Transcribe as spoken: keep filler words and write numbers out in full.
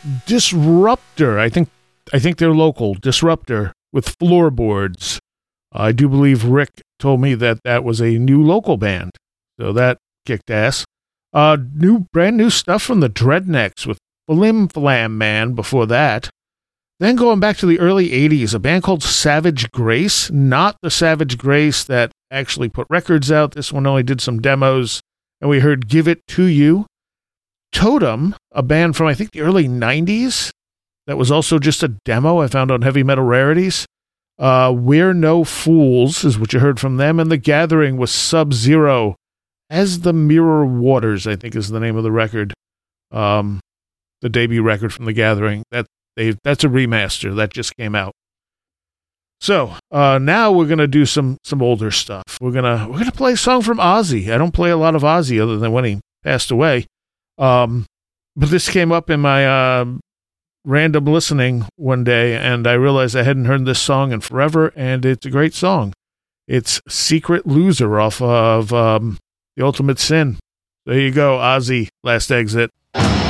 Disruptor. I think I think they're local. Disruptor with Floorboards. I do believe Rick told me that that was a new local band, so that kicked ass. Uh, new, brand new stuff from the Dreadnecks with Flim Flam Man before that. Then going back to the early eighties, a band called Savage Grace, not the Savage Grace that actually put records out. This one only did some demos, and we heard Give It To You. Totem, a band from I think the early nineties, that was also just a demo I found on Heavy Metal Rarities. Uh, We're No Fools is what you heard from them, and The Gathering was Sub-Zero as the Mirror Waters, I think is the name of the record. Um, the debut record from The Gathering. That they that's a remaster that just came out. So uh, now we're gonna do some some older stuff. We're gonna we're gonna play a song from Ozzy. I don't play a lot of Ozzy other than when he passed away. Um, but this came up in my uh, random listening one day, and I realized I hadn't heard this song in forever, and it's a great song. It's Secret Loser off of um, The Ultimate Sin. There you go, Ozzy, Last Exit.